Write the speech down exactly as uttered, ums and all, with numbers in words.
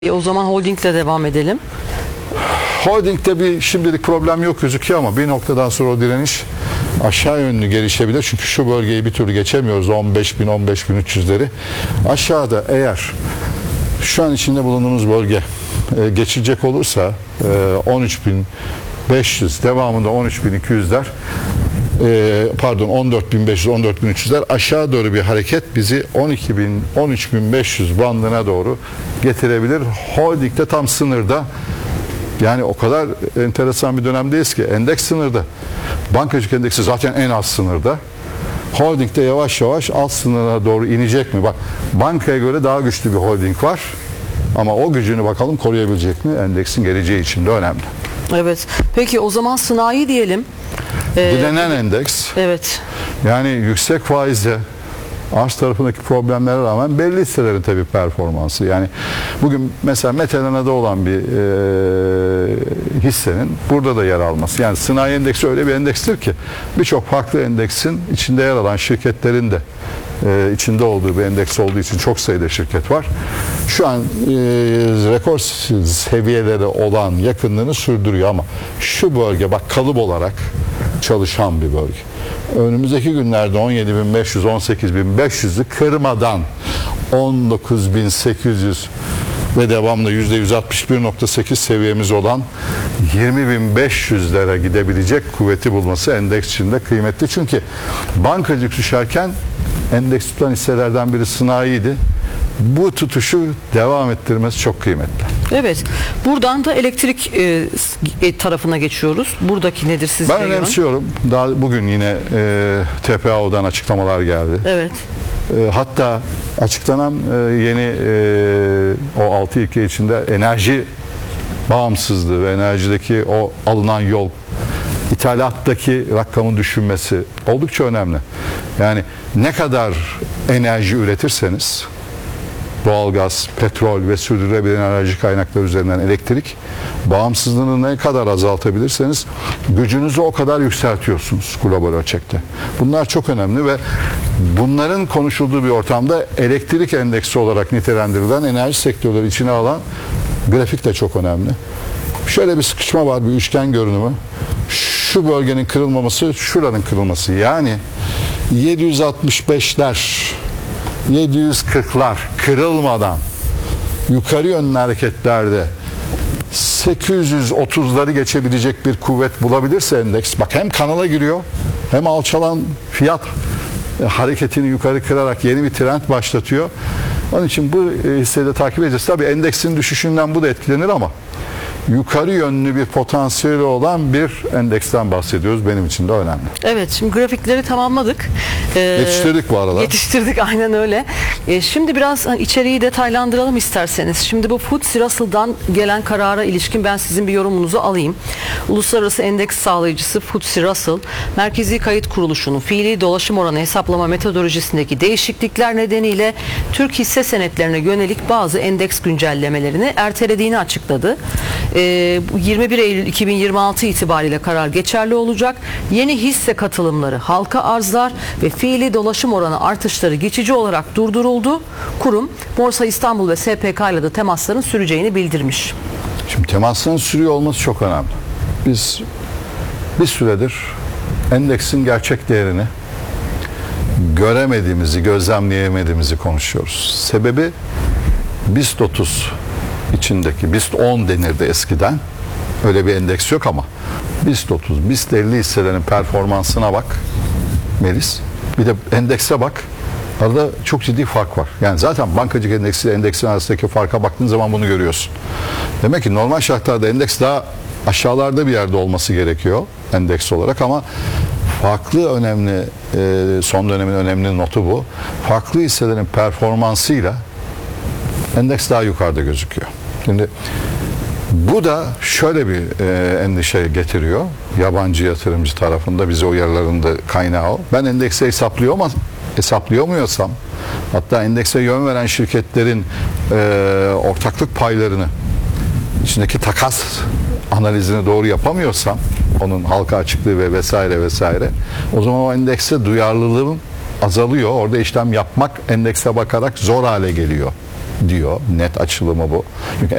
E, o zaman holdingle devam edelim. Holding'de bir şimdilik problem yok gözüküyor ama bir noktadan sonra o direniş aşağı yönlü gelişebilir. Çünkü şu bölgeyi bir türlü geçemiyoruz. on beş bin on beş bin üç yüzleri. Aşağıda eğer şu an içinde bulunduğumuz bölge e, geçilecek olursa e, on üç bin beş yüz devamında on üç bin iki yüzler e, pardon on dört bin beş yüz on dört bin üç yüzler aşağı doğru bir hareket bizi on iki bin on üç bin beş yüz bandına doğru getirebilir. Holding'de tam sınırda. Yani o kadar enteresan bir dönemdeyiz ki endeks sınırda. Bankacılık endeksi zaten en az sınırda. Holding'de yavaş yavaş alt sınırına doğru inecek mi? Bak, bankaya göre daha güçlü bir holding var. Ama o gücünü bakalım koruyabilecek mi? Endeksin geleceği için de önemli. Evet. Peki o zaman sanayi diyelim. Ee, Dilenen endeks. Evet. Yani yüksek faizle arz tarafındaki problemlere rağmen belli hisselerin tabii performansı. Yani bugün mesela Metelena'da olan bir e, hissenin burada da yer alması. Yani sanayi endeksi öyle bir endekstir ki birçok farklı endeksin içinde yer alan şirketlerin de e, içinde olduğu bir endeks olduğu için çok sayıda şirket var. Şu an e, rekor seviyeleri olan yakınlığını sürdürüyor ama şu bölge bak kalıp olarak çalışan bir bölge. Önümüzdeki günlerde on yedi bin beş yüz on sekiz bin beş yüz'ü kırmadan on dokuz bin sekiz yüz ve devamlı yüzde yüz altmış bir nokta sekiz seviyemiz olan yirmi bin beş yüz'lere gidebilecek kuvveti bulması endeks içinde kıymetli. Çünkü bankacılık düşerken endeks tutan hisselerden biri sanayiydi. Bu tutuşu devam ettirmesi çok kıymetli. Evet. Buradan da elektrik e, tarafına geçiyoruz. Buradaki nedir sizce? Ben önemsiyorum. Daha bugün yine e, T P A O'dan açıklamalar geldi. Evet. E, hatta açıklanan e, yeni e, o altı ilke içinde enerji bağımsızlığı ve enerjideki o alınan yol, ithalattaki rakamın düşünmesi oldukça önemli. Yani ne kadar enerji üretirseniz doğalgaz, petrol ve sürdürülebilir enerji kaynakları üzerinden elektrik bağımsızlığını ne kadar azaltabilirseniz gücünüzü o kadar yükseltiyorsunuz global ölçekte. Bunlar çok önemli ve bunların konuşulduğu bir ortamda elektrik endeksi olarak nitelendirilen enerji sektörleri içine alan grafik de çok önemli. Şöyle bir sıkışma var, bir üçgen görünümü. Şu bölgenin kırılmaması, şuranın kırılması. Yani yedi yüz altmış beş'ler yedi yüz kırk'lar kırılmadan yukarı yönlü hareketlerde sekiz yüz otuz'ları geçebilecek bir kuvvet bulabilirse endeks, bak hem kanala giriyor hem alçalan fiyat hareketini yukarı kırarak yeni bir trend başlatıyor. Onun için bu hisseyi de takip edeceğiz. Tabii endeksin düşüşünden bu da etkilenir ama yukarı yönlü bir potansiyeli olan bir endeksten bahsediyoruz. Benim için de önemli. Evet, şimdi grafikleri tamamladık. Ee, yetiştirdik bu arada. Yetiştirdik, aynen öyle. Ee, şimdi biraz içeriği detaylandıralım isterseniz. Şimdi bu F T S E Russell'dan gelen karara ilişkin ben sizin bir yorumunuzu alayım. Uluslararası Endeks Sağlayıcısı F T S E Russell, Merkezi Kayıt Kuruluşu'nun fiili dolaşım oranı hesaplama metodolojisindeki değişiklikler nedeniyle Türk hisse senetlerine yönelik bazı endeks güncellemelerini ertelediğini açıkladı. yirmi bir Eylül iki bin yirmi altı itibariyle karar geçerli olacak. Yeni hisse katılımları, halka arzlar ve fiili dolaşım oranı artışları geçici olarak durduruldu. Kurum, Borsa İstanbul ve S P K ile de temasların süreceğini bildirmiş. Şimdi temasların sürüyor olması çok önemli. Biz bir süredir endeksin gerçek değerini göremediğimizi, gözlemleyemediğimizi konuşuyoruz. Sebebi BIST otuz içindeki BIST on denirdi eskiden. Öyle bir endeks yok ama BIST otuz, BIST elli hisselerin performansına bak Melis. Bir de endekse bak. Arada çok ciddi fark var. Yani zaten bankacılık endeksi ile endeksin arasındaki farka baktığın zaman bunu görüyorsun. Demek ki normal şartlarda endeks daha aşağılarda bir yerde olması gerekiyor endeks olarak ama farklı önemli, son dönemin önemli notu bu. Farklı hisselerin performansıyla endeks daha yukarıda gözüküyor. Şimdi bu da şöyle bir e, endişe getiriyor. Yabancı yatırımcı tarafında bize uyarılarında kaynağı o. Ben endekse hesaplıyor ama hesaplayamıyorsam, hatta endekse yön veren şirketlerin e, ortaklık paylarını, içindeki takas analizini doğru yapamıyorsam, onun halka açıklığı ve vesaire vesaire, o zaman o endekse duyarlılığım azalıyor. Orada işlem yapmak endekse bakarak zor hale geliyor. diyor. Net açılımı bu. Çünkü